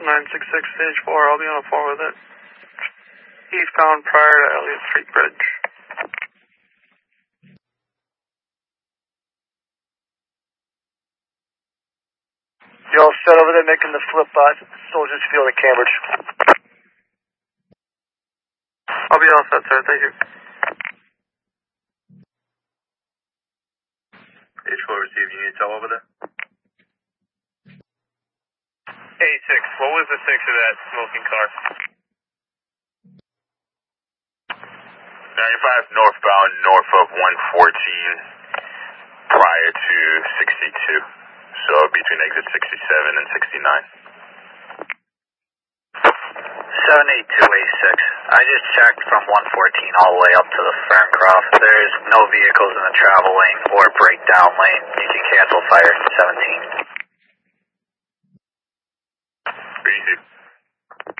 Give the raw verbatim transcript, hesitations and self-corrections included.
nine six six, stage four, I'll be on a four with it. Eastbound prior to Elliott Street Bridge. You all set over there making the flip, uh, Soldiers Field at Cambridge? I'll be all set, sir. Thank you. H four received. You need to tell over there? A six, what was the fix of that smoking car? ninety-five northbound, north of one fourteen, prior to sixty-two. So between exit sixty-seven and sixty-nine. seven eight two A six. I just checked from one fourteen all the way up to the Ferncroft. There's no vehicles in the travel lane or breakdown lane. You can cancel fire seventeen. Easy.